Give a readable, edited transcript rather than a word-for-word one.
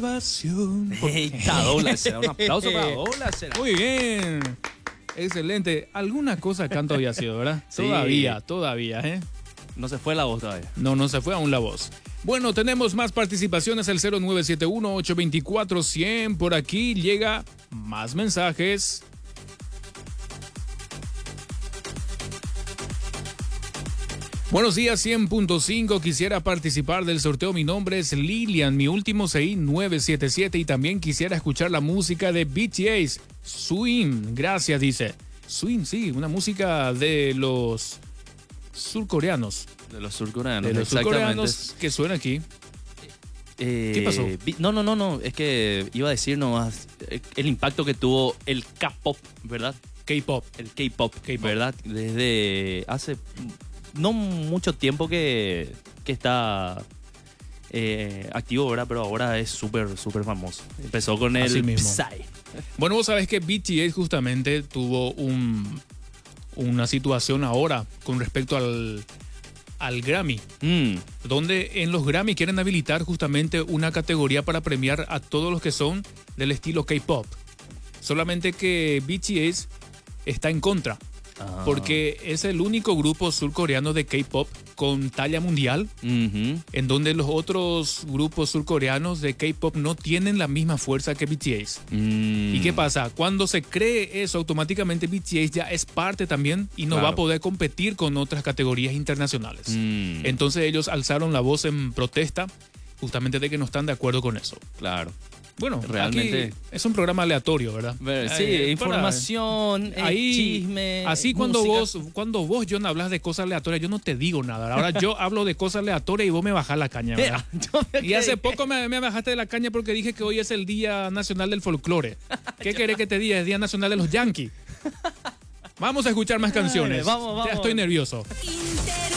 salvación. Douglas Sera, un aplauso para Douglas Sera. Muy bien. Excelente. Alguna cosa canto había sido, ¿verdad? Sí. Todavía, ¿eh? No se fue la voz todavía. No se fue aún la voz. Bueno, tenemos más participaciones, el 0971-824-100. Por aquí llega más mensajes. Buenos días, 100.5. Quisiera participar del sorteo. Mi nombre es Lilian, mi último CI 977 y también quisiera escuchar la música de BTS, Swim. Gracias, dice. Swim, sí, una música de los surcoreanos. De los surcoreanos, De los exactamente. surcoreanos que suena aquí. ¿Qué pasó? No. Es que iba a decir nomás el impacto que tuvo el K-pop, ¿verdad? K-pop. El K-pop, ¿verdad? Desde hace no mucho tiempo que está activo, ¿verdad? Pero ahora es súper famoso. Empezó con Así el mismo. Psy. Bueno, vos sabés que BTS justamente tuvo una situación ahora con respecto al Grammy, donde en los Grammy quieren habilitar justamente una categoría para premiar a todos los que son del estilo K-pop. Solamente que BTS está en contra, porque es el único grupo surcoreano de K-pop con talla mundial, en donde los otros grupos surcoreanos de K-pop no tienen la misma fuerza que BTS. ¿Y qué pasa? Cuando se cree eso, automáticamente BTS ya es parte también y no va a poder competir con otras categorías internacionales. Entonces ellos alzaron la voz en protesta justamente de que no están de acuerdo con eso. Claro. Bueno, realmente aquí es un programa aleatorio, ¿verdad? Sí, información, ahí, chisme. Así cuando vos, John, hablas de cosas aleatorias, yo no te digo nada. Ahora yo hablo de cosas aleatorias y vos me bajás la caña, ¿verdad? Y hace poco me bajaste de la caña porque dije que hoy es el Día Nacional del Folclore. ¿Qué querés que te diga? Es Día Nacional de los Yankees. Vamos a escuchar más canciones. Vamos. Ya estoy nervioso.